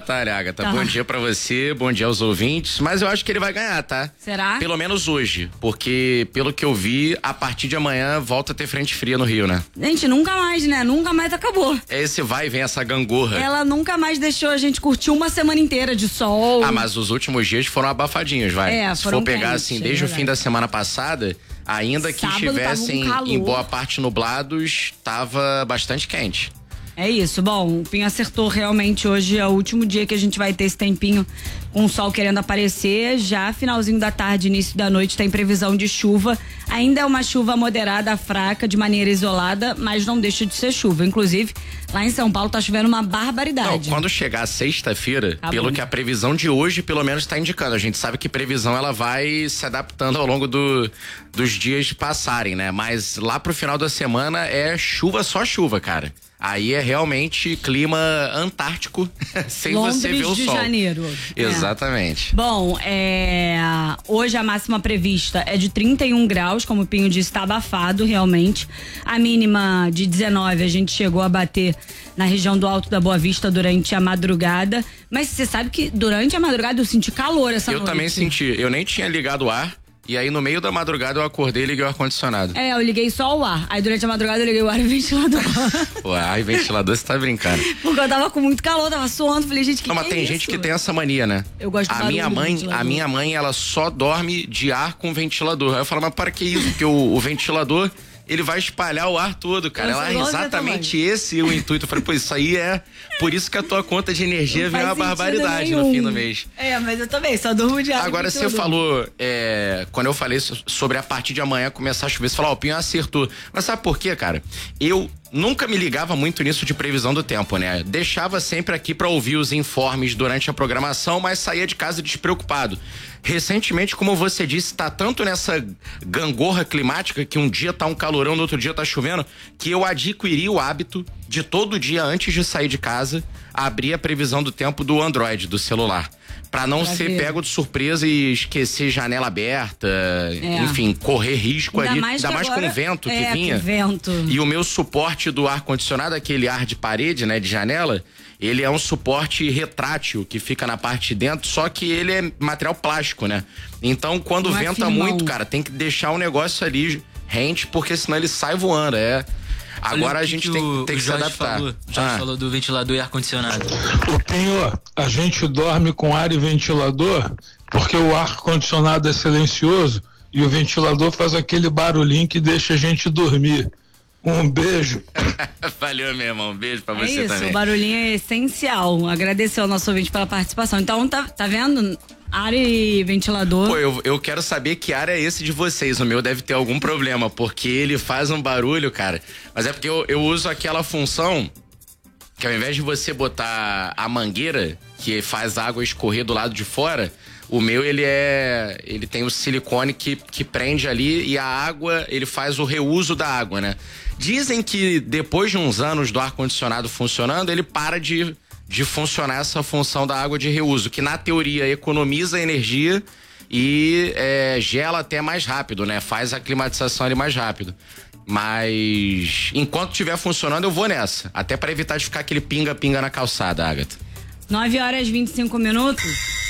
batalha, Agatha. Tá. Bom dia pra você, bom dia aos ouvintes. Mas eu acho que ele vai ganhar, tá? Será? Pelo menos hoje. Porque, pelo que eu vi, a partir de amanhã volta a ter frente fria no Rio, né? Gente, nunca mais, né? Nunca mais acabou. Esse vai e vem essa gangorra. Ela nunca mais deixou a gente curtir uma semana inteira de sol. Ah, mas os últimos dias foram abafadinhos, vai. Se for pegar quentes, assim, desde o fim da semana passada, ainda que estivessem em boa parte nublados, tava bastante quente. É isso, bom, o Pinho acertou realmente, hoje é o último dia que a gente vai ter esse tempinho com o sol querendo aparecer, já finalzinho da tarde, início da noite tem previsão de chuva, ainda é uma chuva moderada, fraca, de maneira isolada, mas não deixa de ser chuva, inclusive lá em São Paulo tá chovendo uma barbaridade. Não, quando chegar sexta-feira, pelo que a previsão de hoje pelo menos está indicando, a gente sabe que previsão ela vai se adaptando ao longo dos dias passarem, né, mas lá pro final da semana é chuva, só chuva, cara. Aí é realmente clima antártico, sem Londres você ver o sol. de Janeiro. Exatamente. Bom, hoje a máxima prevista é de 31 graus, como o Pinho disse, tá abafado realmente. A mínima de 19 a gente chegou a bater na região do Alto da Boa Vista durante a madrugada. Mas você sabe que durante a madrugada eu senti calor essa noite. Eu também senti, eu nem tinha ligado o ar. E aí, no meio da madrugada, eu acordei e liguei o ar-condicionado. Eu liguei só o ar. Aí, durante a madrugada, eu liguei o ar e o ventilador. O ar e ventilador, você tá brincando. Porque eu tava com muito calor, tava suando. Falei, gente, que mas tem gente que tem essa mania, né? Eu gosto de A minha mãe, ela só dorme de ar com ventilador. Aí eu falo, mas para que isso? Porque o ventilador, ele vai espalhar o ar todo, cara. Ela é exatamente esse o intuito. Eu falei, pô, isso aí é... Por isso que a tua conta de energia vem uma barbaridade no fim do mês. Mas eu também, só durmo de ar. Agora, você falou, quando eu falei sobre a partir de amanhã começar a chover, você falou, o Pinho acertou. Mas sabe por quê, cara? Eu nunca me ligava muito nisso de previsão do tempo, né? Deixava sempre aqui pra ouvir os informes durante a programação, mas saía de casa despreocupado. Recentemente, como você disse, tá tanto nessa gangorra climática que um dia tá um calorão, no outro dia tá chovendo, que eu adquiri o hábito de todo dia, antes de sair de casa, abrir a previsão do tempo do Android, do celular. Pra não ser pego de surpresa e esquecer janela aberta, enfim, correr risco ali. Ainda mais com o vento que vinha. Vento. E o meu suporte do ar-condicionado, aquele ar de parede, né, de janela, ele é um suporte retrátil que fica na parte de dentro, só que ele é material plástico, né? Então, quando venta muito, cara, tem que deixar o negócio ali rente, porque senão ele sai voando, Agora a gente tem que se adaptar. O Jorge falou do ventilador e ar-condicionado. Pinho, a gente dorme com ar e ventilador porque o ar-condicionado é silencioso e o ventilador faz aquele barulhinho que deixa a gente dormir. Um beijo. Valeu, meu irmão. Um beijo pra você isso, também. O barulhinho é essencial. Agradecer ao nosso ouvinte pela participação. Então, tá vendo? Ar e ventilador. Pô, eu quero saber que ar é esse de vocês. O meu deve ter algum problema, porque ele faz um barulho, cara. Mas é porque eu uso aquela função que ao invés de você botar a mangueira, que faz a água escorrer do lado de fora, o meu, ele tem o silicone que prende ali e a água, ele faz o reuso da água, né? Dizem que depois de uns anos do ar-condicionado funcionando, ele para de funcionar essa função da água de reuso, que na teoria economiza energia e gela até mais rápido, né? Faz a climatização ali mais rápido. Mas enquanto estiver funcionando, eu vou nessa. Até para evitar de ficar aquele pinga-pinga na calçada, Agatha. 9h25.